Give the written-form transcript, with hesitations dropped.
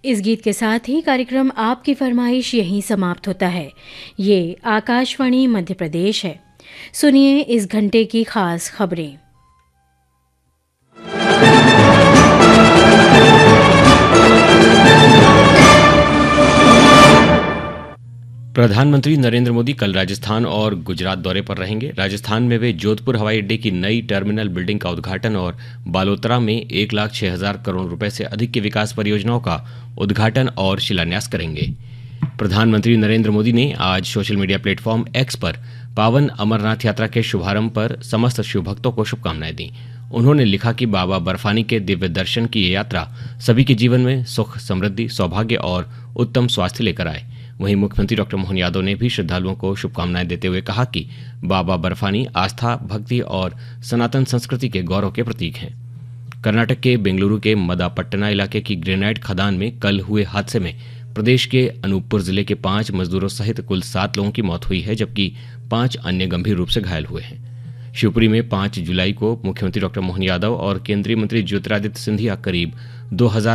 इस गीत के साथ ही कार्यक्रम आपकी फरमाइश यहीं समाप्त होता है। ये आकाशवाणी मध्य प्रदेश है। सुनिए इस घंटे की खास खबरें। प्रधानमंत्री नरेंद्र मोदी कल राजस्थान और गुजरात दौरे पर रहेंगे। राजस्थान में वे जोधपुर हवाई अड्डे की नई टर्मिनल बिल्डिंग का उद्घाटन और बालोतरा में 1,06,000 करोड़ रुपए से अधिक की विकास परियोजनाओं का उद्घाटन और शिलान्यास करेंगे। प्रधानमंत्री नरेंद्र मोदी ने आज सोशल मीडिया प्लेटफॉर्म एक्स पर पावन अमरनाथ यात्रा के शुभारंभ पर समस्त शिवभक्तों को शुभकामनाएं दी। उन्होंने लिखा कि बाबा बर्फानी के दिव्य दर्शन की ये यात्रा सभी के जीवन में सुख, समृद्धि, सौभाग्य और उत्तम स्वास्थ्य लेकर आए। वहीं मुख्यमंत्री डॉक्टर मोहन यादव ने भी श्रद्धालुओं को शुभकामनाएं देते हुए कहा कि बाबा बर्फानी आस्था, भक्ति और सनातन संस्कृति के गौरव के प्रतीक हैं। कर्नाटक के बेंगलुरु के मदापट्टना इलाके की ग्रेनाइट खदान में कल हुए हादसे में प्रदेश के अनूपपुर जिले के 5 मजदूरों सहित कुल 7 लोगों की मौत हुई है, जबकि 5 अन्य गंभीर रूप से घायल हुए हैं। शिवपुरी में 5 जुलाई को मुख्यमंत्री डॉक्टर मोहन यादव और केंद्रीय मंत्री ज्योतिरादित्य सिंधिया करीब 2000